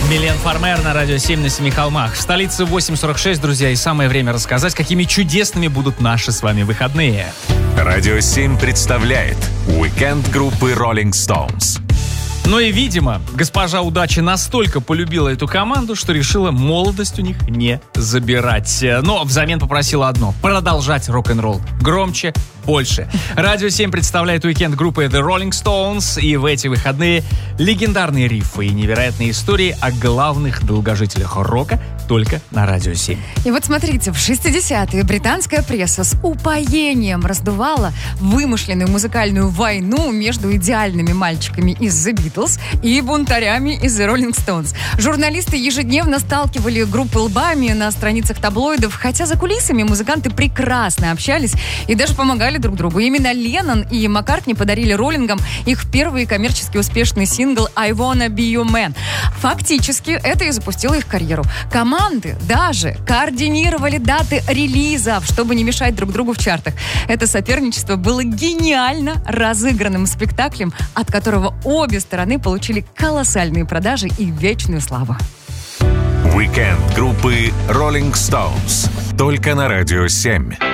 Милен Фармер на радио 7 на Семи холмах. В столице 8:46, друзья, и самое время рассказать, какими чудесными будут наши с вами выходные. Радио 7 представляет уикенд группы Rolling Stones. Ну и, видимо, госпожа Удача настолько полюбила эту команду, что решила молодость у них не забирать. Но взамен попросила одно — продолжать рок-н-ролл. Громче, больше. Радио 7 представляет уикенд группы The Rolling Stones, и в эти выходные легендарные рифы и невероятные истории о главных долгожителях рока только на Радио 7. И вот смотрите, в 60-е британская пресса с упоением раздувала вымышленную музыкальную войну между идеальными мальчиками из The Beatles и бунтарями из The Rolling Stones. Журналисты ежедневно сталкивали группы лбами на страницах таблоидов, хотя за кулисами музыканты прекрасно общались и даже помогали друг другу. Именно Леннон и Маккартни подарили роллингам их первый коммерчески успешный сингл «I Wanna Be Your Man». Фактически, это и запустило их карьеру. Команды даже координировали даты релизов, чтобы не мешать друг другу в чартах. Это соперничество было гениально разыгранным спектаклем, от которого обе стороны получили колоссальные продажи и вечную славу. Уикенд группы Rolling Stones. Только на Радио 7.